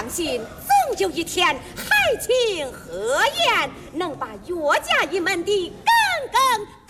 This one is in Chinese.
相信总有一天海清河晏能把岳家一门的耿耿